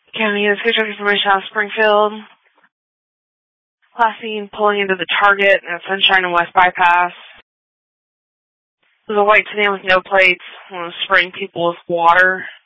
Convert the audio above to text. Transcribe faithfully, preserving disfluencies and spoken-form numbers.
County is good information out of Springfield. Last seen pulling into the Target at Sunshine and West Bypass. There's a white sedan with no plates. Want to spraying people with water.